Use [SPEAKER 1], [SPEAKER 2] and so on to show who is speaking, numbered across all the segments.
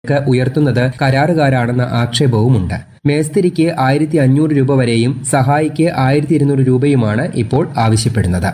[SPEAKER 1] ഉയർത്തുന്നത് കരാറുകാരാണെന്ന ആക്ഷേപവുമുണ്ട്. മേസ്തിരിക്ക് 1500 രൂപ വരെയും സഹായിക്ക് 1200 രൂപയുമാണ് ഇപ്പോൾ ആവശ്യപ്പെടുന്നത്.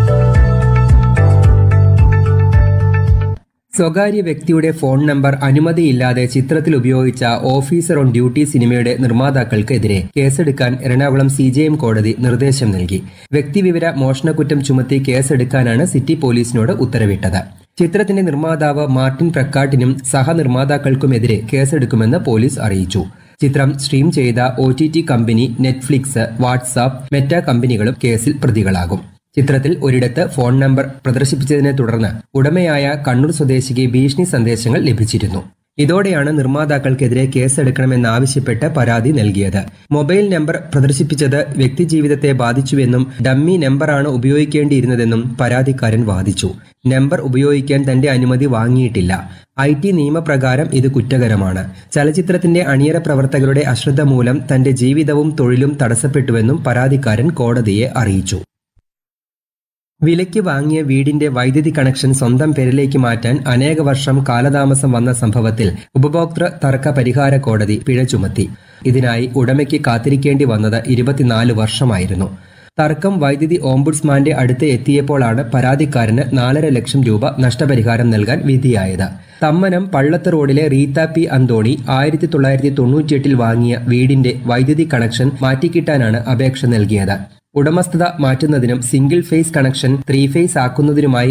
[SPEAKER 1] സ്വകാര്യ വ്യക്തിയുടെ ഫോൺ നമ്പർ അനുമതിയില്ലാതെ ചിത്രത്തിൽ ഉപയോഗിച്ച ഓഫീസർ ഓൺ ഡ്യൂട്ടി സിനിമയുടെ നിർമ്മാതാക്കൾക്കെതിരെ കേസെടുക്കാൻ എറണാകുളം CJM കോടതി നിർദ്ദേശം നൽകി. വ്യക്തിവിവര മോഷണക്കുറ്റം ചുമത്തി കേസെടുക്കാനാണ് സിറ്റി പോലീസിനോട് ഉത്തരവിട്ടത്. ചിത്രത്തിന്റെ നിർമ്മാതാവ് മാർട്ടിൻ പ്രക്കാട്ടിനും സഹനിർമ്മാതാക്കൾക്കുമെതിരെ കേസെടുക്കുമെന്ന് പോലീസ് അറിയിച്ചു. ചിത്രം സ്ട്രീം ചെയ്ത OTT company Netflix, WhatsApp, Meta കമ്പനികളും കേസിൽ പ്രതികളാകും. ചിത്രത്തിൽ ഒരിടത്ത് ഫോൺ നമ്പർ പ്രദർശിപ്പിച്ചതിനെ തുടർന്ന് ഉടമയായ കണ്ണൂർ സ്വദേശിക്ക് ഭീഷണി സന്ദേശങ്ങൾ ലഭിച്ചിരുന്നു. ഇതോടെയാണ് നിർമ്മാതാക്കൾക്കെതിരെ കേസെടുക്കണമെന്നാവശ്യപ്പെട്ട് പരാതി നൽകിയത്. മൊബൈൽ നമ്പർ പ്രദർശിപ്പിച്ചത് വ്യക്തിജീവിതത്തെ ബാധിച്ചുവെന്നും ഡമ്മി നമ്പറാണ് ഉപയോഗിക്കേണ്ടിയിരുന്നതെന്നും പരാതിക്കാരൻ വാദിച്ചു. നമ്പർ ഉപയോഗിക്കാൻ തന്റെ അനുമതി വാങ്ങിയിട്ടില്ല. IT നിയമപ്രകാരം ഇത് കുറ്റകരമാണ്. ചലച്ചിത്രത്തിന്റെ അണിയറ പ്രവർത്തകരുടെ അശ്രദ്ധ മൂലം തന്റെ ജീവിതവും തൊഴിലും തടസ്സപ്പെട്ടുവെന്നും പരാതിക്കാരൻ കോടതിയെ അറിയിച്ചു. വിലയ്ക്ക് വാങ്ങിയ വീടിന്റെ വൈദ്യുതി കണക്ഷൻ സ്വന്തം പേരിലേക്ക് മാറ്റാൻ അനേക വർഷം കാലതാമസം വന്ന സംഭവത്തിൽ ഉപഭോക്തൃ തർക്ക പരിഹാര കോടതി പിഴ ചുമത്തി. ഇതിനായി ഉടമയ്ക്ക് കാത്തിരിക്കേണ്ടി വന്നത് 24 വർഷമായിരുന്നു. തർക്കം വൈദ്യുതി ഓംബുഡ്സ്മാന്റെ അടുത്ത് എത്തിയപ്പോഴാണ് പരാതിക്കാരന് 4.5 ലക്ഷം രൂപ നഷ്ടപരിഹാരം നൽകാൻ വിധിയായത്. തമ്മനം പള്ളത്ത് റോഡിലെ റീത്ത P. അന്തോണി 1998 വാങ്ങിയ വീടിന്റെ വൈദ്യുതി കണക്ഷൻ മാറ്റിക്കിട്ടാനാണ് അപേക്ഷ നൽകിയത്. ഉടമസ്ഥത മാറ്റുന്നതിനും single phase connection 3 face ആക്കുന്നതിനുമായി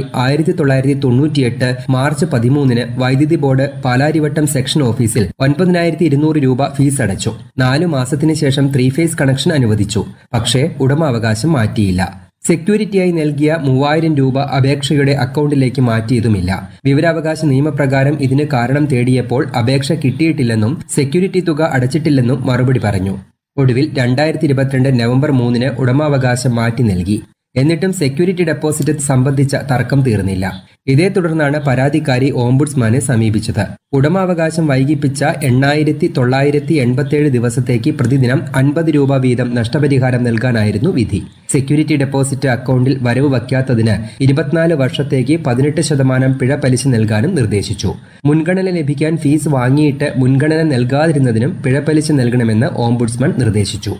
[SPEAKER 1] 1998 March 13 വൈദ്യുതി ബോർഡ് പാലാരിവട്ടം സെക്ഷൻ ഓഫീസിൽ 9200 രൂപ ഫീസ് അടച്ചു. 4 മാസത്തിന് ശേഷം 3 ഫേസ് കണക്ഷൻ അനുവദിച്ചു. പക്ഷേ ഉടമാവകാശം മാറ്റിയില്ല. സെക്യൂരിറ്റിയായി നൽകിയ 3000 രൂപ അപേക്ഷയുടെ അക്കൗണ്ടിലേക്ക് മാറ്റിയതുമില്ല. വിവരാവകാശ നിയമപ്രകാരം ഇതിന് കാരണം തേടിയപ്പോൾ അപേക്ഷ കിട്ടിയിട്ടില്ലെന്നും സെക്യൂരിറ്റി തുക അടച്ചിട്ടില്ലെന്നും മറുപടി പറഞ്ഞു. ഒടുവിൽ 2022 നവംബർ 3 ഉടമാവകാശം മാറ്റി നൽകി. എന്നിട്ടും സെക്യൂരിറ്റി ഡെപ്പോസിറ്റ് സംബന്ധിച്ച തർക്കം തീർന്നില്ല. ഇതേ തുടർന്നാണ് പരാതിക്കാരി ഓംബുഡ്സ്മാനെ സമീപിച്ചത്. ഉടമാവകാശം വൈകിപ്പിച്ച 8987 ദിവസത്തേക്ക് പ്രതിദിനം 50 രൂപ വീതം നഷ്ടപരിഹാരം നൽകാനായിരുന്നു വിധി. സെക്യൂരിറ്റി ഡെപ്പോസിറ്റ് അക്കൗണ്ടിൽ വരവ് വയ്ക്കാത്തതിന് 24 വർഷത്തേക്ക് 18% പിഴ പലിശ നൽകാനും നിർദ്ദേശിച്ചു. മുൻഗണന ലഭിക്കാൻ ഫീസ് വാങ്ങിയിട്ട് മുൻഗണന നൽകാതിരുന്നതിനും പിഴ പലിശ നൽകണമെന്ന് ഓംബുഡ്സ്മാൻ നിർദ്ദേശിച്ചു.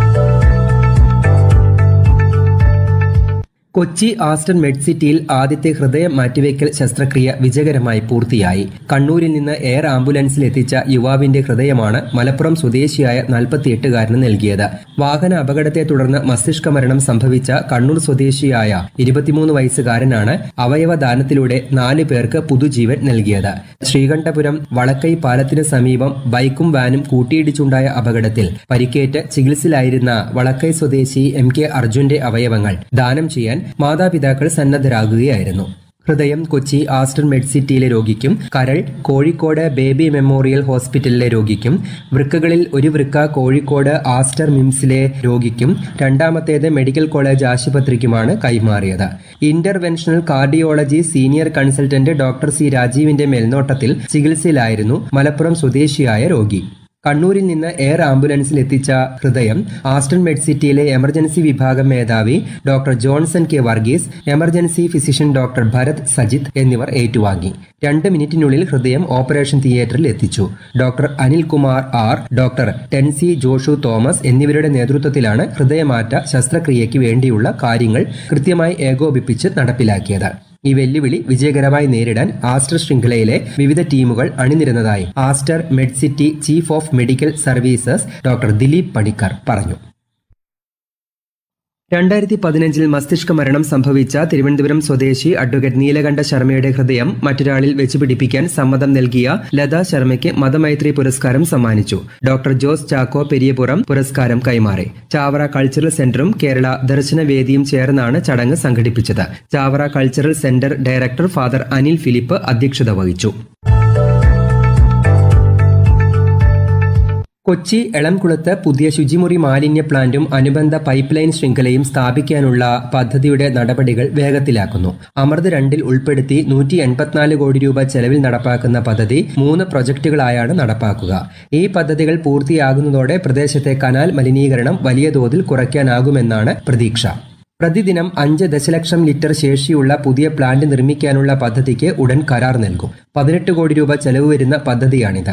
[SPEAKER 1] കൊച്ചി ആസ്റ്റർ മെഡ്സിറ്റിയിൽ ആദ്യത്തെ ഹൃദയ മാറ്റിവെക്കൽ ശസ്ത്രക്രിയ വിജയകരമായി പൂർത്തിയായി. കണ്ണൂരിൽ നിന്ന് എയർ ആംബുലൻസിൽ എത്തിച്ച യുവാവിന്റെ ഹൃദയമാണ് മലപ്പുറം സ്വദേശിയായ 48-കാരന് നൽകിയത്. വാഹന അപകടത്തെ തുടർന്ന് മസ്തിഷ്ക മരണം സംഭവിച്ച കണ്ണൂർ സ്വദേശിയായ 23 വയസ്സുകാരനാണ് അവയവദാനത്തിലൂടെ 4 പേർക്ക് പുതുജീവൻ നൽകിയത്. ശ്രീകണ്ഠപുരം വളക്കൈ പാലത്തിന് സമീപം ബൈക്കും വാനും കൂട്ടിയിടിച്ചുണ്ടായ അപകടത്തിൽ പരിക്കേറ്റ് ചികിത്സയിലായിരുന്ന വളക്കൈ സ്വദേശി MK അർജുന്റെ അവയവങ്ങൾ ദാനം ചെയ്യാൻ മാതാപിതാക്കൾ സന്നദ്ധരാകുകയായിരുന്നു. ഹൃദയം കൊച്ചി ആസ്റ്റർ മെഡ്സിറ്റിയിലെ രോഗിക്കും, കരൾ കോഴിക്കോട് ബേബി മെമ്മോറിയൽ ഹോസ്പിറ്റലിലെ രോഗിക്കും, വൃക്കകളിൽ ഒരു വൃക്ക കോഴിക്കോട് ആസ്റ്റർ മിംസിലെ രോഗിക്കും, രണ്ടാമത്തേത് മെഡിക്കൽ കോളേജ് ആശുപത്രിക്കുമാണ് കൈമാറിയത്. Interventional cardiology senior consultant doctor C. രാജീവിന്റെ മേൽനോട്ടത്തിൽ ചികിത്സയിലായിരുന്നു മലപ്പുറം സ്വദേശിയായ രോഗി. കണ്ണൂരിൽ നിന്ന് എയർ ആംബുലൻസിൽ എത്തിച്ച ഹൃദയം ആസ്റ്റൺ മെഡ്സിറ്റിയിലെ എമർജൻസി വിഭാഗം മേധാവി doctor Johnson K. Varghese, emergency physician doctor Bharat Sajith എന്നിവർ ഏറ്റുവാങ്ങി. 2 മിനിറ്റിനുള്ളിൽ ഹൃദയം ഓപ്പറേഷൻ തിയേറ്ററിൽ എത്തിച്ചു. Doctor Anilkumar R, doctor ടെൻസി ജോഷു Thomas എന്നിവരുടെ നേതൃത്വത്തിലാണ് ഹൃദയമാറ്റ ശസ്ത്രക്രിയയ്ക്ക് വേണ്ടിയുള്ള കാര്യങ്ങൾ കൃത്യമായി ഏകോപിപ്പിച്ച് നടപ്പിലാക്കിയത്. ഈ വെല്ലുവിളി വിജയകരമായി നേരിടാൻ ആസ്റ്റർ ശൃംഖലയിലെ വിവിധ ടീമുകൾ അണിനിരന്നതായി Aster Medcity chief of medical services doctor Dileep Panicker പറഞ്ഞു. 2015 മസ്തിഷ്ക മരണം സംഭവിച്ച തിരുവനന്തപുരം സ്വദേശി അഡ്വക്കേറ്റ് നീലകണ്ഠ ശർമ്മയുടെ ഹൃദയം മറ്റൊരാളിൽ വെച്ചുപിടിപ്പിക്കാൻ സമ്മതം നൽകിയ ലതാ ശർമ്മയ്ക്ക് മതമൈത്രി പുരസ്കാരം സമ്മാനിച്ചു. ഡോക്ടർ ജോസ് ചാക്കോ പെരിയപുറം പുരസ്കാരം കൈമാറി. ചാവറ കൾച്ചറൽ സെന്ററും കേരള ദർശനവേദിയും ചേർന്നാണ് ചടങ്ങ് സംഘടിപ്പിച്ചത്. Chavara cultural centre director father Anil Philip അധ്യക്ഷത വഹിച്ചു. കൊച്ചി എളംകുളത്ത് പുതിയ ശുചിമുറി മാലിന്യ പ്ലാന്റും അനുബന്ധ പൈപ്പ് ലൈൻ ശൃംഖലയും സ്ഥാപിക്കാനുള്ള പദ്ധതിയുടെ നടപടികൾ വേഗത്തിലാക്കുന്നു. അമൃത് 2 ഉൾപ്പെടുത്തി 184 കോടി രൂപ ചെലവിൽ നടപ്പാക്കുന്ന പദ്ധതി 3 പ്രൊജക്ടുകളായാണ് നടപ്പാക്കുക. ഈ പദ്ധതികൾ പൂർത്തിയാകുന്നതോടെ പ്രദേശത്തെ കനാൽ മലിനീകരണം വലിയ തോതിൽ കുറയ്ക്കാനാകുമെന്നാണ് പ്രതീക്ഷ. പ്രതിദിനം 5 ദശലക്ഷം ലിറ്റർ ശേഷിയുള്ള പുതിയ പ്ലാന്റ് നിർമ്മിക്കാനുള്ള പദ്ധതിക്ക് ഉടൻ കരാർ നൽകും. 18 കോടി രൂപ ചെലവ് വരുന്ന പദ്ധതിയാണിത്.